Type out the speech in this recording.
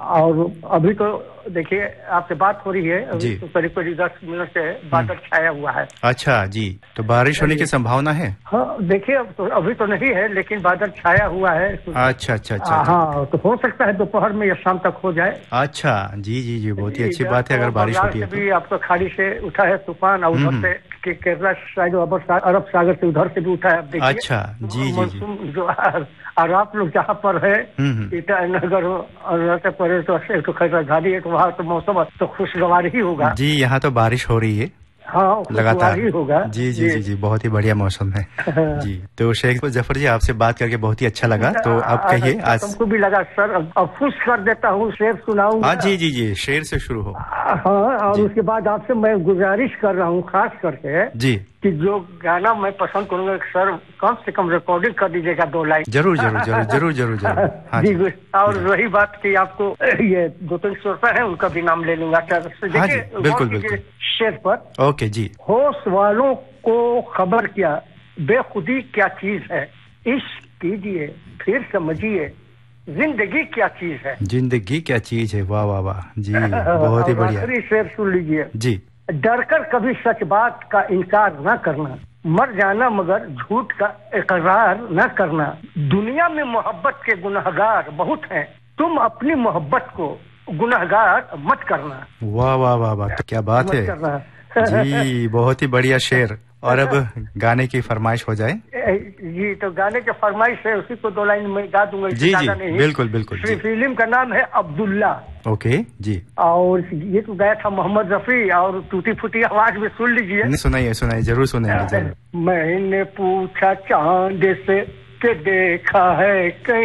और अभी तो देखिए आपसे बात हो रही है, अभी तो करीब करीब 10 मिनट से बादल छाया हुआ है। अच्छा जी, तो बारिश होने की संभावना है? हाँ देखिए, अभी तो नहीं है, लेकिन बादल छाया हुआ है। अच्छा अच्छा अच्छा। हाँ, तो हो सकता है दोपहर में या शाम तक हो जाए। अच्छा जी जी जी, बहुत ही अच्छी बात है अगर बारिश होती है तो। भी आपका खाड़ी से उठा है तूफान, और उधर से केरला साइड अरब सागर से उधर से भी उठा है। देखिए अच्छा जी जी जी, जो और आप लोग जहाँ पर है ईटानगर और तो खैर राजधानी है, तो वहाँ तो मौसम तो खुशगवार ही होगा। जी, यहाँ तो बारिश हो रही है। हाँ, लगातार ही होगा। जी जी जी जी, बहुत ही बढ़िया मौसम है। जी, तो शेख जफर जी आपसे बात करके बहुत ही अच्छा लगा। तो आप कहिए आज। तुमको भी लगा सर, अफसोस कर देता हूँ, शेर सुनाऊँ? हाँ जी जी जी, शेर से शुरू हो। हाँ, और उसके बाद आपसे मैं गुजारिश कर रहा हूँ खास करके जी कि जो गाना मैं पसंद करूंगा सर, कम से कम रिकॉर्डिंग कर दीजिएगा 2 लाइन। जरूर जरूर जरूर जरूर जरूर जरूर। हाँ जी, और रही बात कि आपको ये 2-3 श्रोता है उनका भी नाम ले लूंगा सर। हाँ जी, बिल्कुल बिल्कुल। शेर पर ओके जी। होश वालों को खबर क्या, बेखुदी क्या चीज है, इश्क कीजिए फिर समझिए, जिंदगी क्या चीज है। जिंदगी क्या चीज है, वाह वाह वाह जी, बहुत ही बढ़िया। आखिरी शेर सुन लीजिए जी। डरकर कभी सच बात का इनकार न करना, मर जाना मगर झूठ का इकरार न करना, दुनिया में मोहब्बत के गुनहगार बहुत हैं, तुम अपनी मोहब्बत को गुनहगार मत करना। वाह वाह वाह वाह, तो क्या बात है जी, बहुत ही बढ़िया शेर। और अब गाने की फरमाइश हो जाए जी, तो गाने के फरमाइश है, उसी को 2 लाइन में गा दूंगा। जी जी, बिल्कुल बिल्कुल। फिल्म का नाम है अब्दुल्ला। ओके जी। और ये तो गाया था मोहम्मद रफी, और टूटी फूटी आवाज में सुन लीजिए। सुनाइए सुनाइए, जरूर सुनाइए जरूर। मैंने पूछा चांद से कि देखा है कहीं